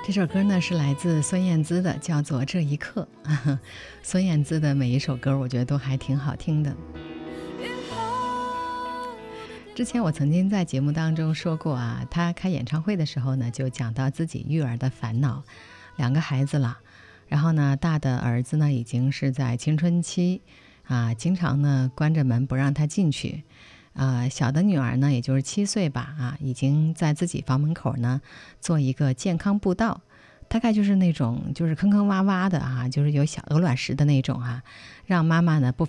这首歌呢是来自孙燕姿的，叫做《这一刻》。孙燕姿的每一首歌我觉得都还挺好听的。之前我曾经在节目当中说过啊，她开演唱会的时候呢，就讲到自己育儿的烦恼，2个孩子了，然后呢，大的儿子呢已经是在青春期啊，经常呢关着门不让他进去。小的女儿呢，也就是7岁吧，啊，已经在自己房门口呢做一个健康步道，大概就是那种就是坑坑洼洼的啊，就是有小鹅卵石的那种啊，让妈妈呢不